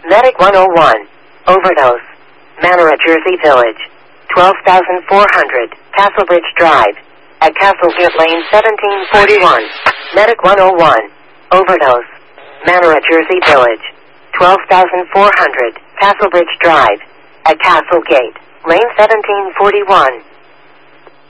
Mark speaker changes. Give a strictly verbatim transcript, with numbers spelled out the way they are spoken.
Speaker 1: Medic one oh one. Overdose. Manora, Jersey Village. twelve thousand four hundred. Castlebridge Drive. At Castlegate Lane seventeen forty-one. Medic one oh one. Overdose. Manora, Jersey Village. twelve thousand four hundred. Castlebridge Drive. At Castlegate Lane seventeen forty-one.